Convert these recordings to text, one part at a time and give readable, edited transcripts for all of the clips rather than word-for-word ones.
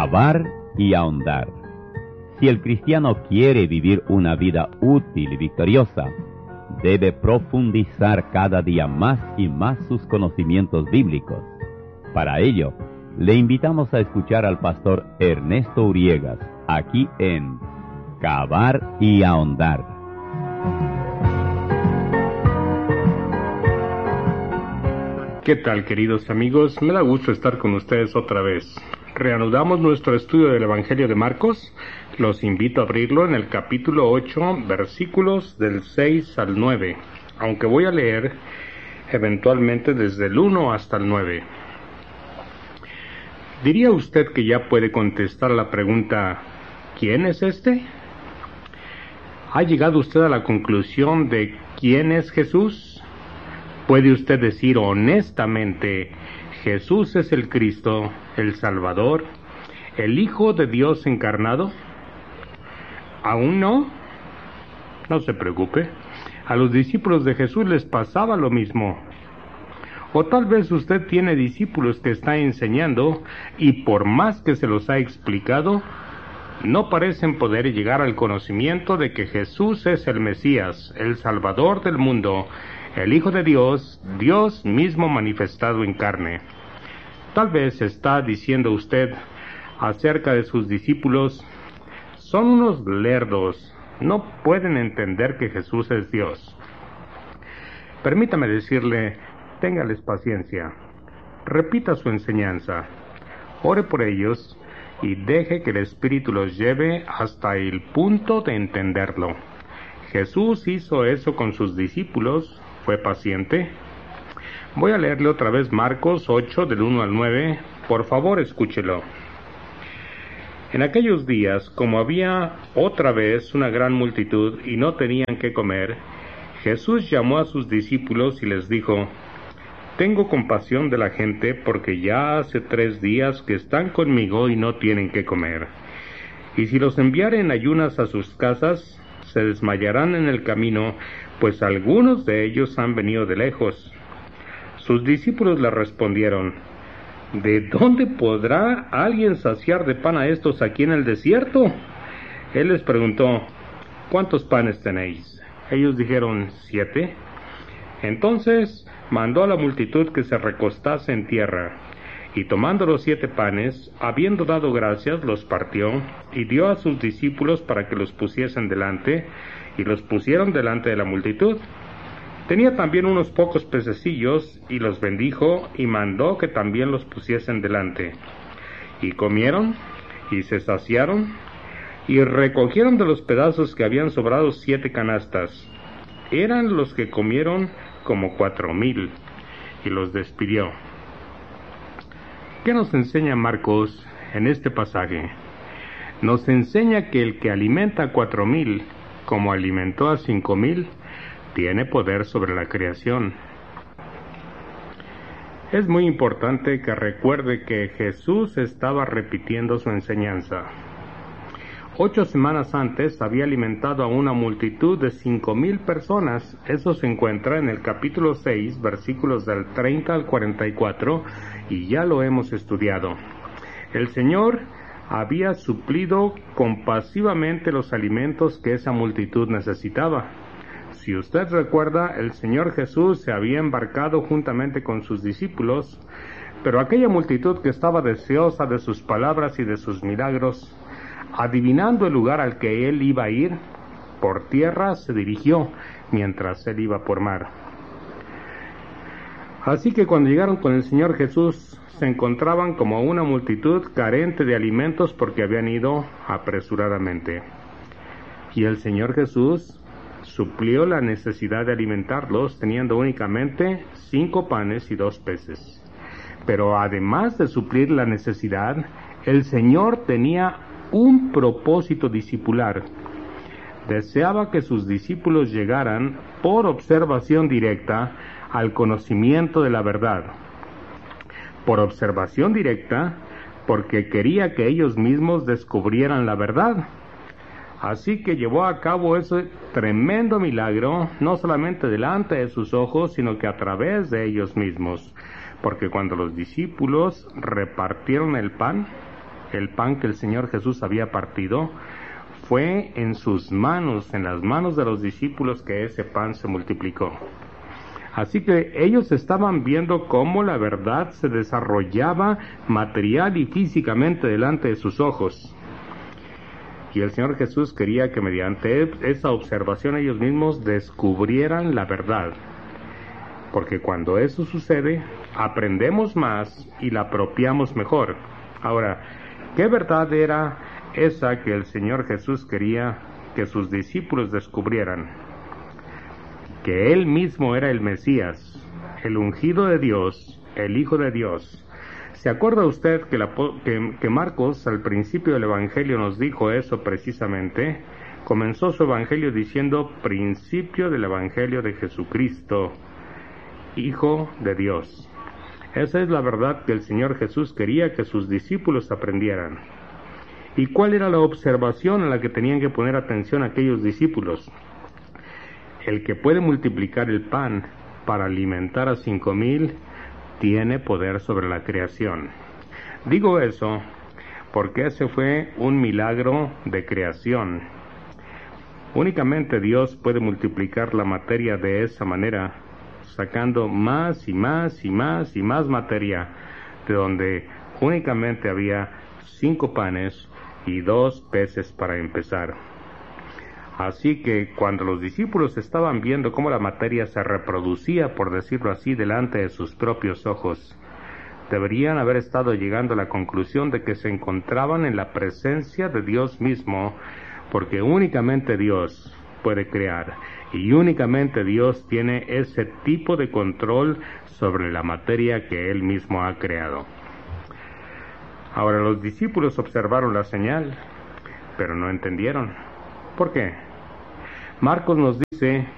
Cavar y ahondar. Si el cristiano quiere vivir una vida útil y victoriosa, debe profundizar cada día más y más sus conocimientos bíblicos. Para ello, le invitamos a escuchar al pastor Ernesto Uriegas, aquí en Cavar y ahondar. ¿Qué tal, queridos amigos? Me da gusto estar con ustedes otra vez. Reanudamos nuestro estudio del Evangelio de Marcos. Los invito a abrirlo en el capítulo 8, versículos del 6 al 9, aunque voy a leer eventualmente desde el 1 hasta el 9. ¿Diría usted que ya puede contestar la pregunta ¿quién es este? ¿Ha llegado usted a la conclusión de quién es Jesús? ¿Puede usted decir honestamente, Jesús es el Cristo, el Salvador, el Hijo de Dios encarnado? ¿Aún no? No se preocupe. A los discípulos de Jesús les pasaba lo mismo. O tal vez usted tiene discípulos que está enseñando y por más que se los ha explicado, no parecen poder llegar al conocimiento de que Jesús es el Mesías, el Salvador del mundo, el Hijo de Dios, Dios mismo manifestado en carne. Tal vez está diciendo usted acerca de sus discípulos, son unos lerdos, no pueden entender que Jesús es Dios. Permítame decirle, téngales paciencia, repita su enseñanza, ore por ellos y deje que el Espíritu los lleve hasta el punto de entenderlo. Jesús hizo eso con sus discípulos, fue paciente. Voy a leerle otra vez Marcos 8 del 1 al 9, por favor escúchelo. En aquellos días, como había otra vez una gran multitud y no tenían qué comer, Jesús llamó a sus discípulos y les dijo, «Tengo compasión de la gente porque ya hace 3 días que están conmigo y no tienen qué comer. Y si los enviare en ayunas a sus casas, se desmayarán en el camino, pues algunos de ellos han venido de lejos». Sus discípulos le respondieron, «¿De dónde podrá alguien saciar de pan a estos aquí en el desierto?» Él les preguntó, «¿Cuántos panes tenéis?» Ellos dijeron, 7. Entonces mandó a la multitud que se recostase en tierra, y tomando los 7 panes, habiendo dado gracias, los partió, y dio a sus discípulos para que los pusiesen delante, y los pusieron delante de la multitud. Tenía también unos pocos pececillos, y los bendijo, y mandó que también los pusiesen delante. Y comieron, y se saciaron, y recogieron de los pedazos que habían sobrado 7 canastas. Eran los que comieron como 4,000, y los despidió. ¿Qué nos enseña Marcos en este pasaje? Nos enseña que el que alimenta a 4,000, como alimentó a 5,000, tiene poder sobre la creación. Es muy importante que recuerde que Jesús estaba repitiendo su enseñanza. 8 semanas antes había alimentado a una multitud de 5,000 personas. Eso se encuentra en el capítulo 6, versículos del 30 al 44, y ya lo hemos estudiado. El Señor había suplido compasivamente los alimentos que esa multitud necesitaba. Si usted recuerda, el Señor Jesús se había embarcado juntamente con sus discípulos, pero aquella multitud que estaba deseosa de sus palabras y de sus milagros, adivinando el lugar al que él iba a ir, por tierra se dirigió, mientras él iba por mar. Así que cuando llegaron con el Señor Jesús, se encontraban como una multitud carente de alimentos porque habían ido apresuradamente. Y el Señor Jesús suplió la necesidad de alimentarlos teniendo únicamente 5 panes y 2 peces. Pero además de suplir la necesidad, el Señor tenía un propósito discipular. Deseaba que sus discípulos llegaran por observación directa al conocimiento de la verdad. Por observación directa, porque quería que ellos mismos descubrieran la verdad. Así que llevó a cabo ese tremendo milagro, no solamente delante de sus ojos, sino que a través de ellos mismos. Porque cuando los discípulos repartieron el pan, el pan que el Señor Jesús había partido, fue en sus manos, en las manos de los discípulos, que ese pan se multiplicó. Así que ellos estaban viendo cómo la verdad se desarrollaba material y físicamente delante de sus ojos. Y el Señor Jesús quería que mediante esa observación ellos mismos descubrieran la verdad. Porque cuando eso sucede, aprendemos más y la apropiamos mejor. Ahora, ¿qué verdad era esa que el Señor Jesús quería que sus discípulos descubrieran? Que Él mismo era el Mesías, el ungido de Dios, el Hijo de Dios. ¿Se acuerda usted que Marcos al principio del Evangelio nos dijo eso precisamente? Comenzó su Evangelio diciendo: principio del Evangelio de Jesucristo, Hijo de Dios. Esa es la verdad que el Señor Jesús quería que sus discípulos aprendieran. ¿Y cuál era la observación a la que tenían que poner atención aquellos discípulos? El que puede multiplicar el pan para alimentar a 5,000 tiene poder sobre la creación. Digo eso porque ese fue un milagro de creación. Únicamente Dios puede multiplicar la materia de esa manera, sacando más y más y más y más materia, de donde únicamente había 5 panes y 2 peces para empezar. Así que cuando los discípulos estaban viendo cómo la materia se reproducía, por decirlo así, delante de sus propios ojos, deberían haber estado llegando a la conclusión de que se encontraban en la presencia de Dios mismo, porque únicamente Dios puede crear, y únicamente Dios tiene ese tipo de control sobre la materia que Él mismo ha creado. Ahora, los discípulos observaron la señal, pero no entendieron. ¿Por qué? Marcos nos dice: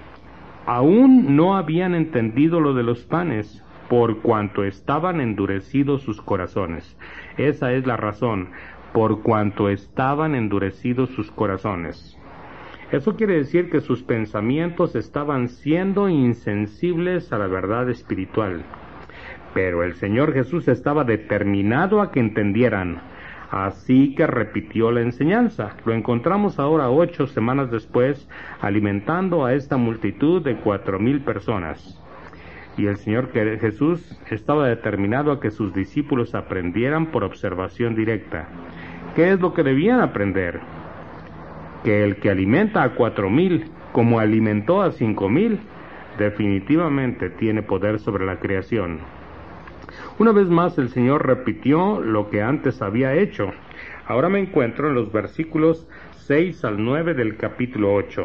aún no habían entendido lo de los panes, por cuanto estaban endurecidos sus corazones. Esa es la razón, por cuanto estaban endurecidos sus corazones. Eso quiere decir que sus pensamientos estaban siendo insensibles a la verdad espiritual. Pero el Señor Jesús estaba determinado a que entendieran, así que repitió la enseñanza. Lo encontramos ahora 8 semanas después, alimentando a esta multitud de 4,000 personas. Y el Señor Jesús estaba determinado a que sus discípulos aprendieran por observación directa. ¿Qué es lo que debían aprender? Que el que alimenta a 4,000, como alimentó a 5,000, definitivamente tiene poder sobre la creación. Una vez más el Señor repitió lo que antes había hecho. Ahora me encuentro en los versículos 6 al 9 del capítulo 8.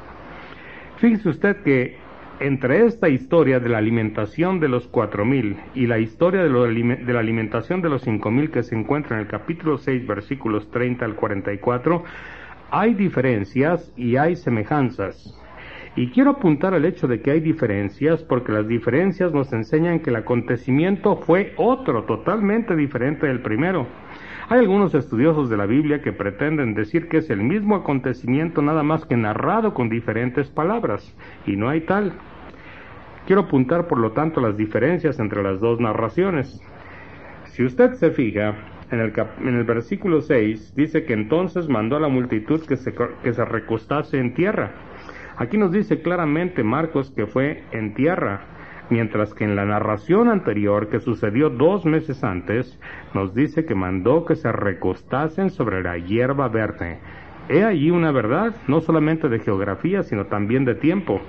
Fíjese usted que entre esta historia de la alimentación de los 4,000 y la historia de la alimentación de los 5,000 que se encuentra en el capítulo 6, versículos 30 al 44, hay diferencias y hay semejanzas. Y quiero apuntar al hecho de que hay diferencias, porque las diferencias nos enseñan que el acontecimiento fue otro, totalmente diferente del primero. Hay algunos estudiosos de la Biblia que pretenden decir que es el mismo acontecimiento, nada más que narrado con diferentes palabras, y no hay tal. Quiero apuntar, por lo tanto, las diferencias entre las dos narraciones. Si usted se fija, en el versículo 6, dice que entonces mandó a la multitud que se recostase en tierra. Aquí nos dice claramente Marcos que fue en tierra, mientras que en la narración anterior, que sucedió 2 meses antes, nos dice que mandó que se recostasen sobre la hierba verde. He allí una verdad, no solamente de geografía, sino también de tiempo.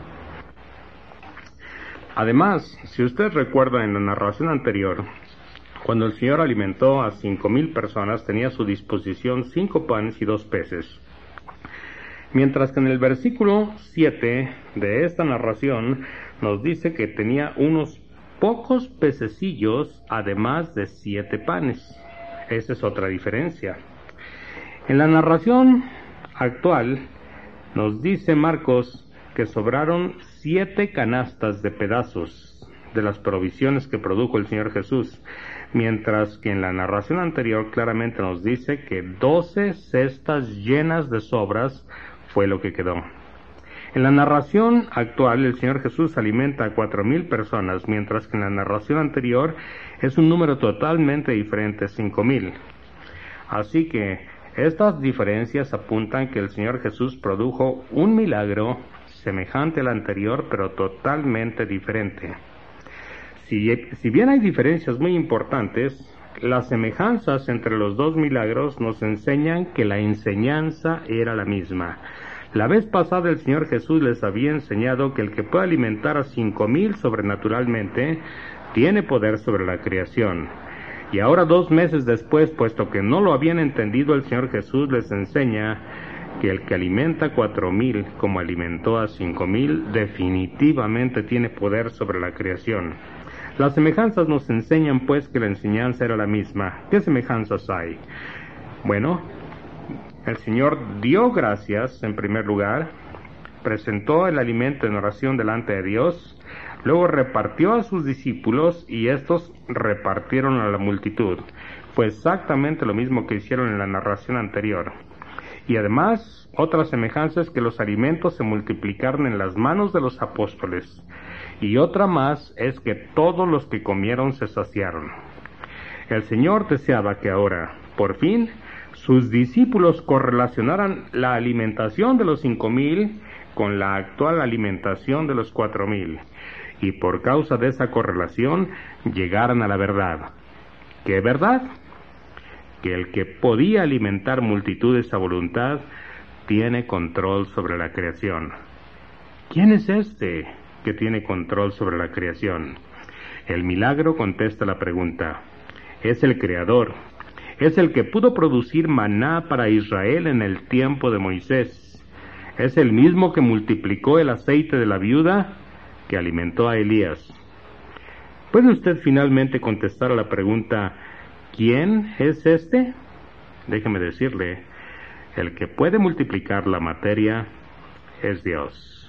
Además, si usted recuerda en la narración anterior, cuando el Señor alimentó a 5,000 personas, tenía a su disposición 5 panes y 2 peces. Mientras que en el versículo 7 de esta narración nos dice que tenía unos pocos pececillos, además de 7 panes. Esa es otra diferencia. En la narración actual nos dice Marcos que sobraron 7 canastas de pedazos de las provisiones que produjo el Señor Jesús, mientras que en la narración anterior claramente nos dice que 12 cestas llenas de sobras fue lo que quedó. En la narración actual, el Señor Jesús alimenta a 4,000 personas, mientras que en la narración anterior es un número totalmente diferente, 5,000. Así que estas diferencias apuntan que el Señor Jesús produjo un milagro semejante al anterior, pero totalmente diferente. Si bien hay diferencias muy importantes, las semejanzas entre los dos milagros nos enseñan que la enseñanza era la misma. La vez pasada el Señor Jesús les había enseñado que el que puede alimentar a 5,000 sobrenaturalmente tiene poder sobre la creación. Y ahora 2 meses después, puesto que no lo habían entendido, el Señor Jesús les enseña que el que alimenta a 4,000 como alimentó a 5,000 definitivamente tiene poder sobre la creación. Las semejanzas nos enseñan pues que la enseñanza era la misma. ¿Qué semejanzas hay? Bueno, el Señor dio gracias en primer lugar, presentó el alimento en oración delante de Dios, luego repartió a sus discípulos y estos repartieron a la multitud. Fue exactamente lo mismo que hicieron en la narración anterior. Y además, otra semejanza es que los alimentos se multiplicaron en las manos de los apóstoles. Y otra más es que todos los que comieron se saciaron. El Señor deseaba que ahora, por fin, sus discípulos correlacionaran la alimentación de los 5,000 con la actual alimentación de los 4,000. Y por causa de esa correlación, llegaran a la verdad. ¿Qué verdad? Que el que podía alimentar multitudes a voluntad tiene control sobre la creación. ¿Quién es este que tiene control sobre la creación? El milagro contesta la pregunta. Es el Creador. Es el que pudo producir maná para Israel en el tiempo de Moisés. Es el mismo que multiplicó el aceite de la viuda que alimentó a Elías. ¿Puede usted finalmente contestar a la pregunta, ¿quién es este? Déjeme decirle, el que puede multiplicar la materia es Dios.